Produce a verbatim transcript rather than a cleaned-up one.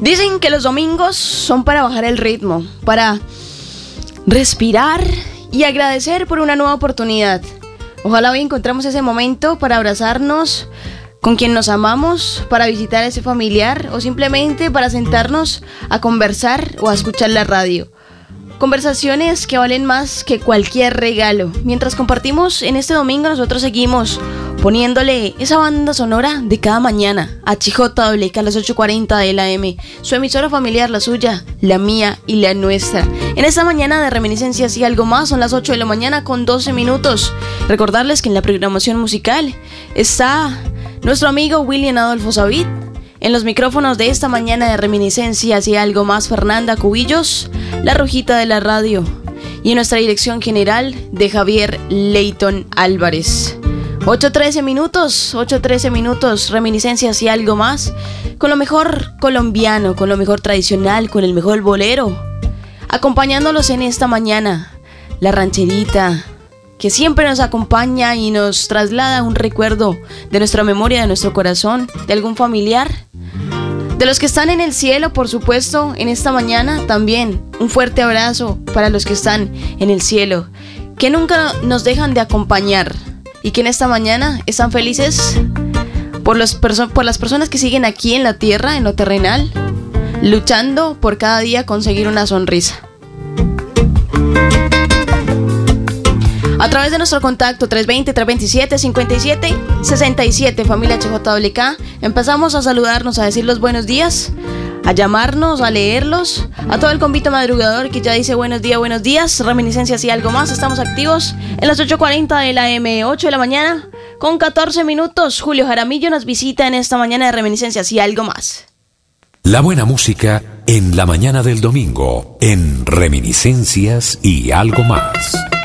Dicen que los domingos son para bajar el ritmo, para respirar y agradecer por una nueva oportunidad. Ojalá hoy encontremos ese momento para abrazarnos con quien nos amamos, para visitar a ese familiar o simplemente para sentarnos a conversar o a escuchar la radio. Conversaciones que valen más que cualquier regalo. Mientras compartimos en este domingo, nosotros seguimos poniéndole esa banda sonora de cada mañana a H J W K a las ocho cuarenta de la A M, su emisora familiar, la suya, la mía y la nuestra. En esta mañana de reminiscencias y algo más, son las ocho de la mañana con doce minutos. Recordarles que en la programación musical está nuestro amigo William Adolfo Savid. En los micrófonos de esta mañana de reminiscencias y algo más, Fernanda Cubillos, la rojita de la radio. Y en nuestra dirección general de Javier Leighton Álvarez. ocho trece minutos, ocho trece minutos, reminiscencias y algo más. Con lo mejor colombiano, con lo mejor tradicional, con el mejor bolero. Acompañándolos en esta mañana, la rancherita, que siempre nos acompaña y nos traslada un recuerdo de nuestra memoria, de nuestro corazón, de algún familiar. De los que están en el cielo, por supuesto, en esta mañana también un fuerte abrazo para los que están en el cielo, que nunca nos dejan de acompañar y que en esta mañana están felices por, los perso- por las personas que siguen aquí en la tierra, en lo terrenal, luchando por cada día conseguir una sonrisa. A través de nuestro contacto tres veinte, tres veintisiete, cincuenta y siete sesenta y siete, familia H J W K, empezamos a saludarnos, a decir los buenos días, a llamarnos, a leerlos, a todo el convito madrugador que ya dice buenos días, buenos días, reminiscencias y algo más. Estamos activos en las ocho cuarenta de la A M, ocho de la mañana con catorce minutos. Julio Jaramillo nos visita en esta mañana de reminiscencias y algo más. La buena música en la mañana del domingo, en reminiscencias y algo más.